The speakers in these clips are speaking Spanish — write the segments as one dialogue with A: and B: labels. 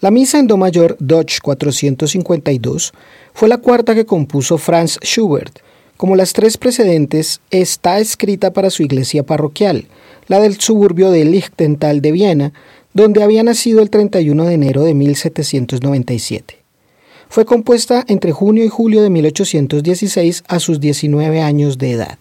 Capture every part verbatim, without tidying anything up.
A: La misa en do mayor Deutsch cuatrocientos cincuenta y dos fue la cuarta que compuso Franz Schubert. Como las tres precedentes, está escrita para su iglesia parroquial, la del suburbio de Lichtental de Viena, donde había nacido el treinta y uno de enero de mil setecientos noventa y siete. Fue compuesta entre junio y julio de mil ochocientos dieciséis a sus diecinueve años de edad.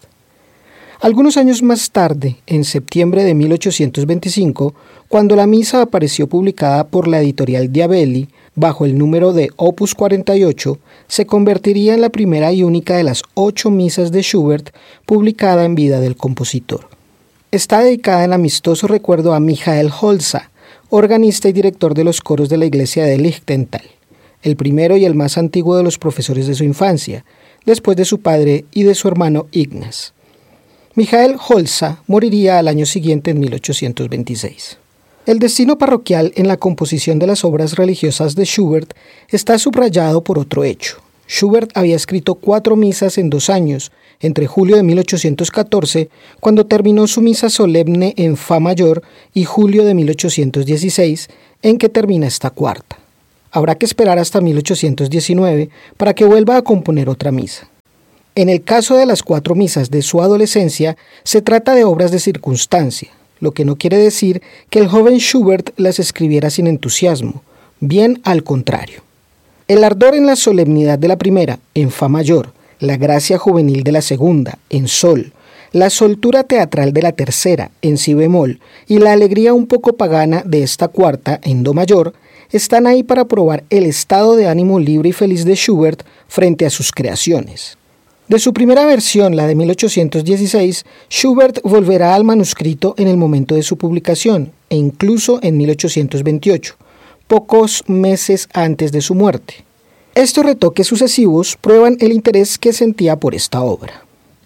A: Algunos años más tarde, en septiembre de mil ochocientos veinticinco, cuando la misa apareció publicada por la editorial Diabelli, bajo el número de Opus cuarenta y ocho, se convertiría en la primera y única de las ocho misas de Schubert publicada en vida del compositor. Está dedicada en amistoso recuerdo a Michael Holza, organista y director de los coros de la iglesia de Lichtental, el primero y el más antiguo de los profesores de su infancia, después de su padre y de su hermano Ignaz. Michael Holza moriría al año siguiente en mil ochocientos veintiséis. El destino parroquial en la composición de las obras religiosas de Schubert está subrayado por otro hecho. Schubert había escrito cuatro misas en dos años, entre julio de mil ochocientos catorce, cuando terminó su misa solemne en Fa mayor, y julio de mil ochocientos dieciséis, en que termina esta cuarta. Habrá que esperar hasta mil ochocientos diecinueve para que vuelva a componer otra misa. En el caso de las cuatro misas de su adolescencia, se trata de obras de circunstancia, lo que no quiere decir que el joven Schubert las escribiera sin entusiasmo, bien al contrario. El ardor en la solemnidad de la primera, en Fa mayor, la gracia juvenil de la segunda, en Sol, la soltura teatral de la tercera, en Si bemol, y la alegría un poco pagana de esta cuarta, en Do mayor, están ahí para probar el estado de ánimo libre y feliz de Schubert frente a sus creaciones. De su primera versión, la de mil ochocientos dieciséis, Schubert volverá al manuscrito en el momento de su publicación, e incluso en mil ochocientos veintiocho, pocos meses antes de su muerte. Estos retoques sucesivos prueban el interés que sentía por esta obra.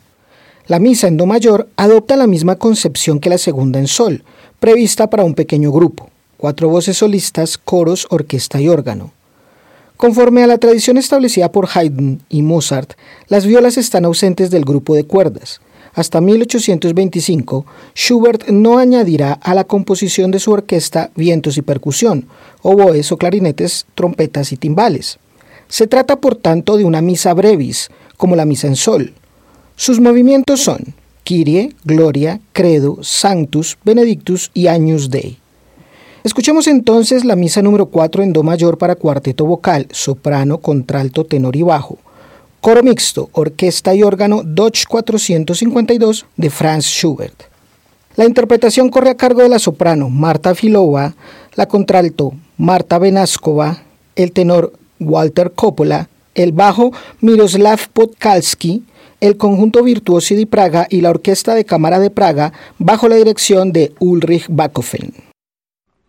A: La misa en do mayor adopta la misma concepción que la segunda en sol, prevista para un pequeño grupo, cuatro voces solistas, coros, orquesta y órgano. Conforme a la tradición establecida por Haydn y Mozart, las violas están ausentes del grupo de cuerdas. Hasta mil ochocientos veinticinco, Schubert no añadirá a la composición de su orquesta vientos y percusión, oboes o clarinetes, trompetas y timbales. Se trata, por tanto, de una misa brevis, como la misa en sol. Sus movimientos son Kyrie, Gloria, Credo, Sanctus, Benedictus y Agnus Dei. Escuchemos entonces la misa número cuatro en do mayor para cuarteto vocal, soprano, contralto, tenor y bajo. Coro mixto, orquesta y órgano Deutsch cuatrocientos cincuenta y dos de Franz Schubert. La interpretación corre a cargo de la soprano Marta Filova, la contralto Marta Venaskova, el tenor Walter Coppola, el bajo Miroslav Podkalski, el conjunto Virtuosi di Praga y la orquesta de cámara de Praga bajo la dirección de Ulrich Bachofen.